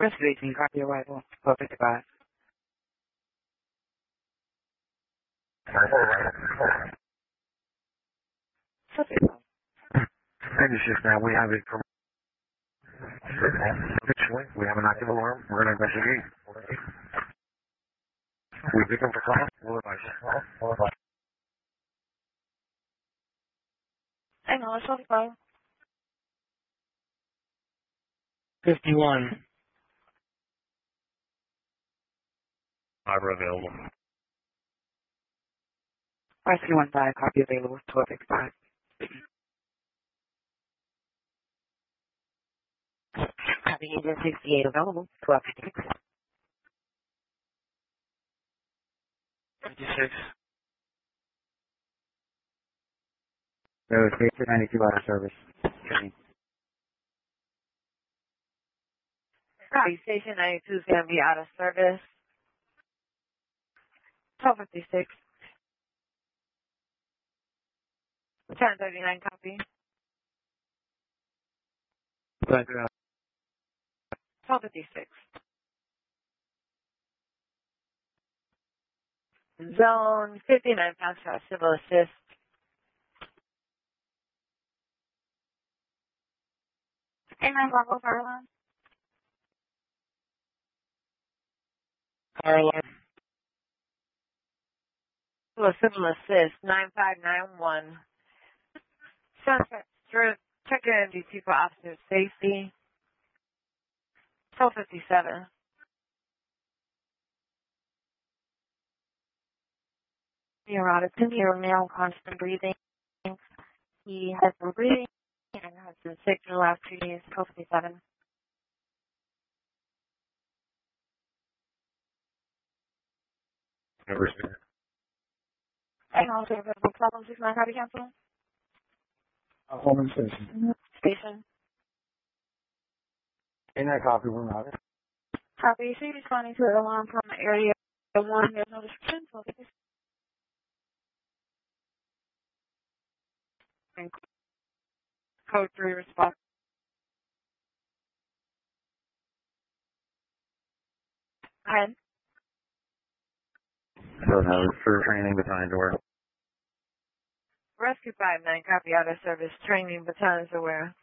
Rescue 18, copy arrival. 1255. Subject. 96 now, we have a officially, we have an active alarm. We're going to investigate. We pick up the call. We'll advise. Hang on, let's hold the phone. 51. Fiber available. Rescue 15, copy available. 1255. Copy agent 68 available. 1256. 56. There was 92 out of service. Copy, station 92 is going to be out of service. 1256. 1039 copy. 1256. Zone 59 Foxtrot Civil Assist. Amen, Bravo Fire Alarm. Fire alarm. Civil Assist 9591. Sunset Strip. Check MDT for officer safety. 1257. Neurotic, your male, constant breathing. He has been breathing and has been sick for the last 2 days. 1257. Number 6. And also available 1269 copy cancel. Home station. Station. In that copy, we're not. Copy. So you're responding to an alarm from area 1. There's no description. 1257. And code 3 response. Go ahead. So now for training battalion door. Rescue 59 copy out of service. Training battalions aware.